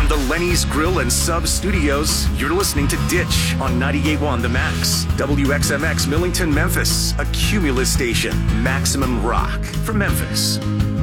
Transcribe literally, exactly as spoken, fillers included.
From the Lenny's Grill and Sub Studios, you're listening to Ditch on ninety-eight point one The Max. W X M X Millington, Memphis, a Cumulus station. Maximum rock from Memphis.